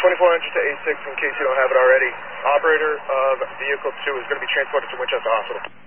2400 to A6 in case you don't have it already. Operator of Vehicle 2 is going to be transported to Winchester Hospital.